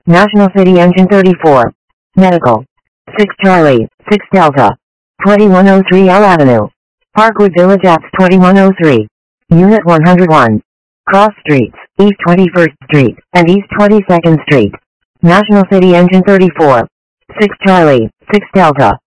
National City Engine 34. Medical. 6 Charlie, 6 Delta. 2103 L Avenue. Parkwood Village Apps 2103. Unit 101. Cross Streets, East 21st Street, and East 22nd Street. National City Engine 34. 6 Charlie, 6 Delta.